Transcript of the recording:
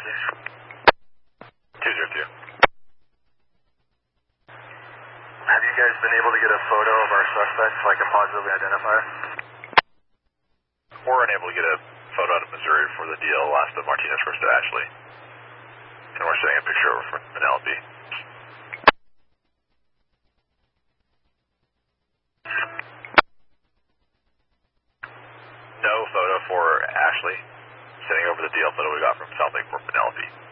Penelope. 202. Have you guys been able to get a photo of our suspect so I can positively identify her? We're unable to get a photo out of Missouri for the deal last of Martinez first to Ashley. And we're sending a picture over for Penelope. No photo for Ashley. Sending over the deal photo we got from South Lake for Penelope.